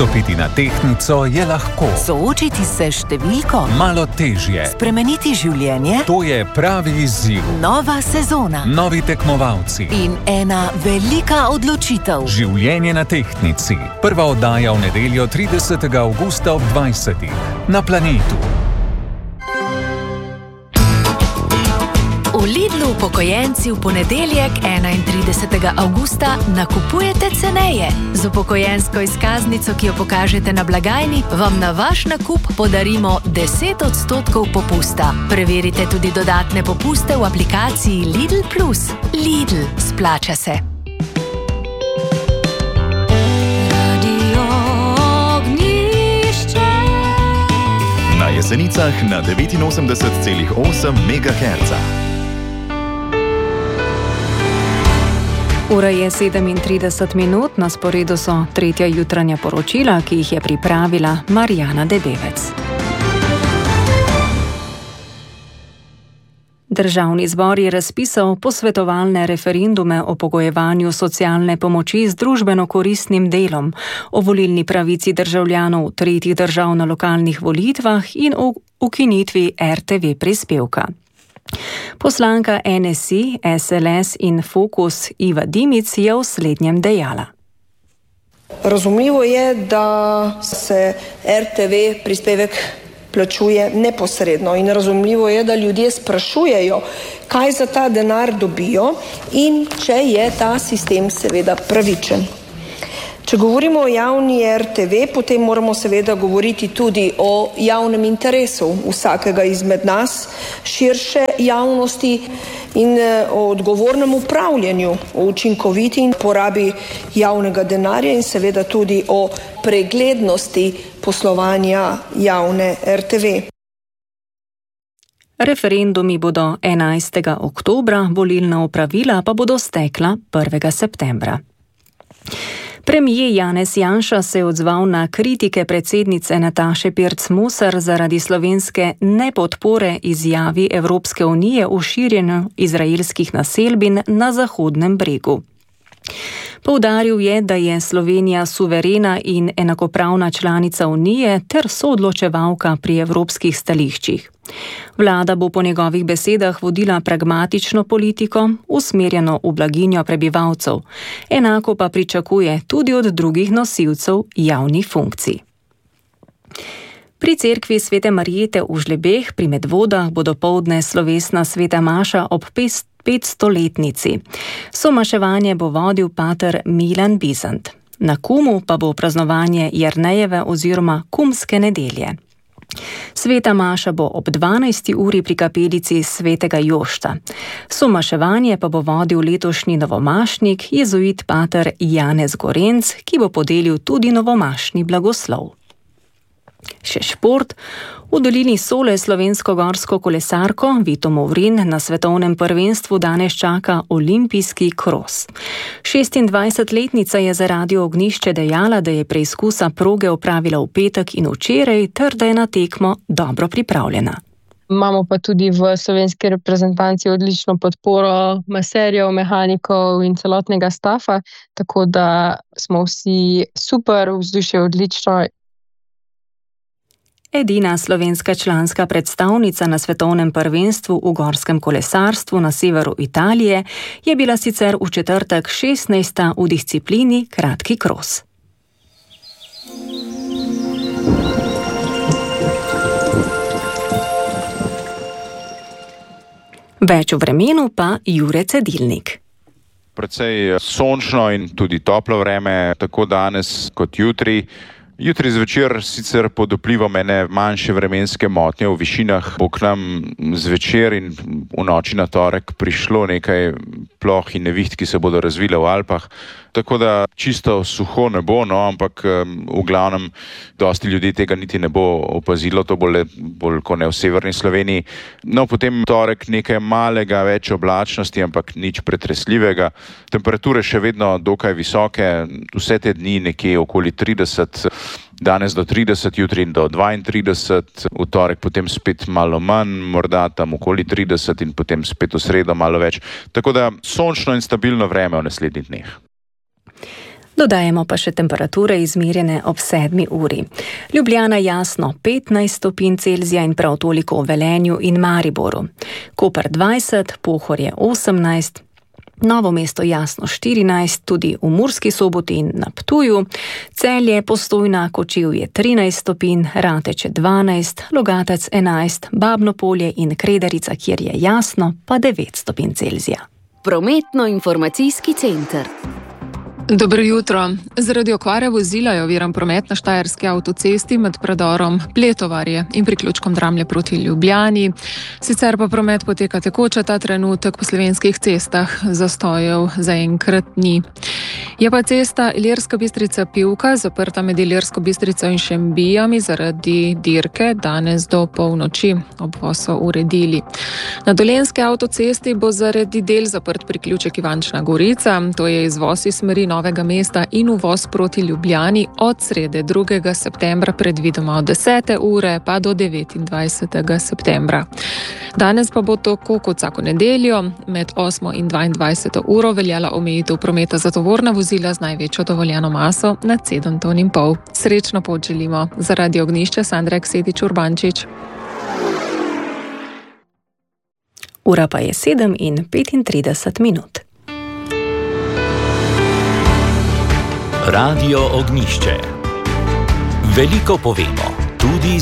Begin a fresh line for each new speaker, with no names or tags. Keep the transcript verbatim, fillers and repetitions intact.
Stopiti na tehtnico je lahko.
Soočiti se s številko
Malo težje.
Spremeniti življenje.
To je pravi izziv.
Nova sezona.
Novi tekmovalci.
In ena velika odločitev.
Življenje na tehtnici. Prva oddaja v nedeljo tridesetega avgusta ob dvajsetih. Na Planetu.
V Lidlu upokojenci v ponedeljek enaintridesetega avgusta nakupujete ceneje. Z upokojensko izkaznico, ki jo pokažete na blagajni, vam na vaš nakup podarimo deset odstotkov popusta. Preverite tudi dodatne popuste v aplikaciji Lidl plus. Lidl, splača se.
Na Jesenicah na devetinosemdeset celih osem megaherca.
Ura je sedemintrideset minut, na sporedu so tretja jutranja poročila, ki jih je pripravila Marjana Debevec. Državni zbor je razpisal posvetovalne referendume o pogojevanju socialne pomoči z družbeno koristnim delom, o volilni pravici državljanov tretjih držav na lokalnih volitvah in o ukinitvi R T V prispevka. Poslanka N S I, S L S in Fokus Iva Dimic je v slednjem dejala.
Razumljivo je, da se R T V prispevek plačuje neposredno in razumljivo je, da ljudje sprašujejo, kaj za ta denar dobijo in če je ta sistem seveda pravičen. Če govorimo o javni R T V, potem moramo seveda govoriti tudi o javnem interesu vsakega izmed nas, širše javnosti in o odgovornem upravljanju, o učinkoviti porabi javnega denarja in seveda tudi o preglednosti poslovanja javne R T V.
Referendumi bodo enajstega oktobra, volilna opravila pa bodo stekla prvega septembra. Premijer Janez Janša se je odzval na kritike predsednice Nataše Pirc Musar zaradi slovenske nepodpore izjavi Evropske unije o širjenju izraelskih naselbin na Zahodnem bregu. Poudaril je, da je Slovenija suverena in enakopravna članica Unije ter soodločevalka pri evropskih stališčih. Vlada bo po njegovih besedah vodila pragmatično politiko, usmerjeno v blaginjo prebivalcev, enako pa pričakuje tudi od drugih nosilcev javnih funkcij. Pri cerkvi Svete Marjete v Žlebeh pri Medvodah bo dopoldne slovesna sveta maša ob petstoletnici. Somaševanje bo vodil pater Milan Bizant. Na Kumu pa bo praznovanje Jernejeve oziroma Kumske nedelje. Sveta maša bo ob dvanajsti uri pri kapelici Svetega Jošta. Somaševanje pa bo vodil letošnji novomašnik, jezuit pater Janez Gorenc, ki bo podelil tudi novomašni blagoslov. Še šport. V dolini Sole slovensko gorsko kolesarko Vito Movrin na svetovnem prvenstvu danes čaka olimpijski kros. šestindvajsetletnica je za Radio Ognjišče dejala, da je preizkusa proge opravila v petek in včeraj ter da je na tekmo dobro pripravljena.
Imamo pa tudi v slovenski reprezentanci odlično podporo maserjev, mehanikov in celotnega stafa, tako da smo vsi super, vzdušje odlično.
Edina slovenska članska predstavnica na svetovnem prvenstvu v gorskem kolesarstvu na severu Italije je bila sicer v četrtek šestnajsta v disciplini kratki kros. Več o vremenu pa Jure Cedilnik.
Precej sončno in tudi toplo vreme, tako danes kot jutri. Jutri zvečer sicer pod vplivom ene manjše vremenske motnje v višinah bo k nam zvečer in v noči na torek prišlo nekaj ploh in neviht, ki se bodo razvile v Alpah. Tako da čisto suho ne bo, no, ampak v glavnem dosti ljudi tega niti ne bo opazilo, to bo le bolj kot ne v severni Sloveniji. No, potem torek nekaj malega več oblačnosti, ampak nič pretresljivega. Temperature še vedno dokaj visoke, vse te dni nekje okoli trideset, danes do trideset, jutri do dvaintrideset, v torek potem spet malo manj, morda tam okoli trideset in potem spet v sredo malo več. Tako da sončno in stabilno vreme v naslednjih dneh.
Dodajemo pa še temperature izmerjene ob sedmi uri. Ljubljana jasno petnajst stopinj Celzija in prav toliko v Velenju in Mariboru. Koper dvajset, Pohorje osemnajst, Novo mesto jasno štirinajst, tudi v Murski Soboti in na Ptuju, Celje, Postojna, Kočevje trinajst stopinj, Rateče dvanajst, Logatec enajst, Babno Polje in Kredarica, kjer je jasno, pa devet stopinj Celzija.
Prometno-informacijski center.
Dobro jutro. Zaradi okvare vozila je oviran promet na štajerski avtocesti med predorom Pletovarje in priključkom Dramlje proti Ljubljani. Sicer pa promet poteka tekoče ta trenutek po slovenskih cestah, zastojev zaenkrat ni. Je pa cesta Ilirska Bistrica-Pivka zaprta med Ilirsko Bistrico in Šembijami zaradi dirke danes do polnoči. Obvoz so uredili. Na Dolenjski avtocesti bo zaradi del zaprt priključek Ivančna Gorica, to je izvoz iz smeri Novega mesta in uvoz proti Ljubljani od srede drugega septembra predvidoma od desete ure pa do devetindvajsetega septembra. Danes pa bo tako kot vsako nedeljo med osmo in dvaindvajseto uro veljala omejitev prometa za tovorna vozila z največjo dovoljeno maso nad sedem ton in pol. Srečno pot želimo. Zaradi Ognjišča Sandra Ksetič Urbančič.
Ura pa je sedem in petintrideset minut.
Radio Ognjišče. Veliko povemo, tudi